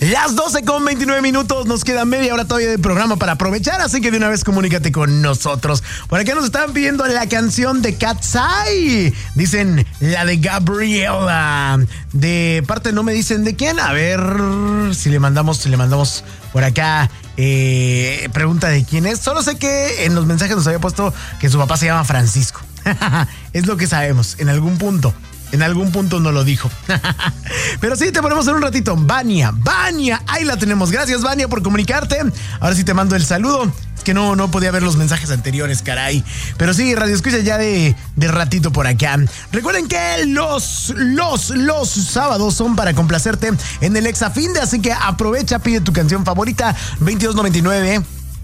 Las 12:29. Nos queda media hora todavía de programa para aprovechar, así que de una vez comunícate con nosotros. Por acá nos están pidiendo la canción de Cat's Eye. Dicen la de Gabriela. De parte no me dicen de quién. A ver si le mandamos por acá. Pregunta de quién es. Solo sé que en los mensajes nos había puesto que su papá se llama Francisco. Es lo que sabemos. En algún punto no lo dijo. Pero sí, te ponemos en un ratito. Vania, ahí la tenemos. Gracias, Vania, por comunicarte. Ahora sí te mando el saludo. Es que no podía ver los mensajes anteriores, caray. Pero sí, Radio Escucha ya de ratito por acá. Recuerden que los sábados son para complacerte en el Exafinde, así que aprovecha, pide tu canción favorita. 2299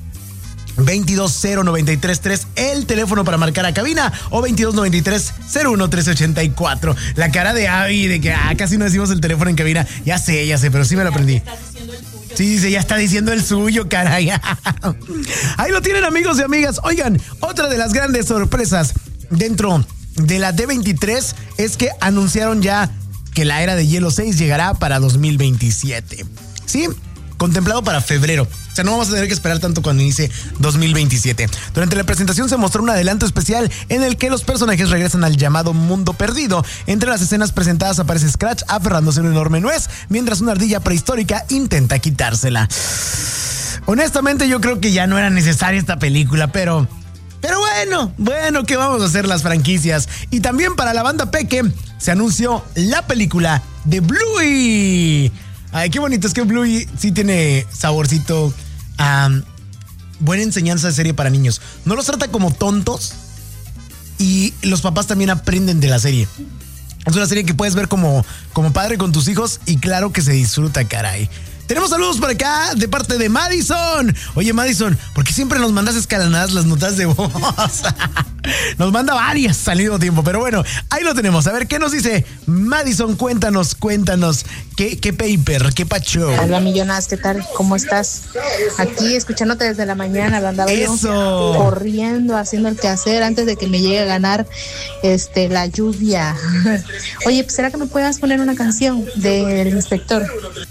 220-933, el teléfono para marcar a cabina, o 2293-01-384. La cara de Abby de que casi no decimos el teléfono en cabina. Ya sé, pero sí me lo aprendí. Sí, dice, ya está diciendo el suyo, caray. Ahí lo tienen, amigos y amigas. Oigan, otra de las grandes sorpresas dentro de la D23 es que anunciaron ya que la era de Hielo 6 llegará para 2027. ¿Sí? Contemplado para febrero. O sea, no vamos a tener que esperar tanto cuando inicie 2027. Durante la presentación se mostró un adelanto especial en el que los personajes regresan al llamado mundo perdido. Entre las escenas presentadas aparece Scratch aferrándose a una enorme nuez, mientras una ardilla prehistórica intenta quitársela. Honestamente, yo creo que ya no era necesaria esta película, pero bueno, ¿qué vamos a hacer las franquicias? Y también para la banda Peque se anunció la película de Bluey. Ay, qué bonito, es que Bluey sí tiene saborcito, buena enseñanza de serie para niños. No los trata como tontos y los papás también aprenden de la serie. Es una serie que puedes ver como padre con tus hijos y claro que se disfruta, caray. Tenemos saludos por acá de parte de Madison. Oye, Madison, ¿por qué siempre nos mandas escalonadas las notas de voz? Nos manda varias al mismo tiempo, pero bueno, ahí lo tenemos. A ver, ¿qué nos dice Madison? Cuéntanos, ¿qué paper, qué pacho? Hola, Millonas, ¿qué tal? ¿Cómo estás? Aquí escuchándote desde la mañana, andaba yo corriendo, haciendo el quehacer antes de que me llegue a ganar la lluvia. Oye, ¿será que me puedas poner una canción del Inspector?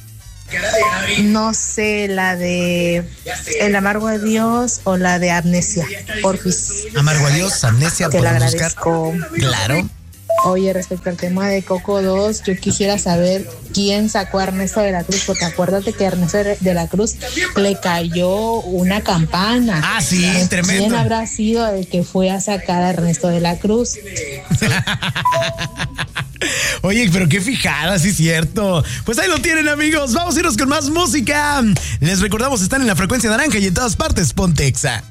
No sé, la de El Amargo Adiós o la de Amnesia, porfis. Amargo Adiós, Amnesia, te la agradezco. Claro. Oye, respecto al tema de Coco 2, yo quisiera saber quién sacó a Ernesto de la Cruz, porque acuérdate que a Ernesto de la Cruz le cayó una campana. Ah, sí, tremendo. ¿Quién habrá sido el que fue a sacar a Ernesto de la Cruz? Oye, pero qué fijada, sí es cierto. Pues ahí lo tienen, amigos. Vamos a irnos con más música. Les recordamos, están en la frecuencia naranja y en todas partes, Ponte Exa.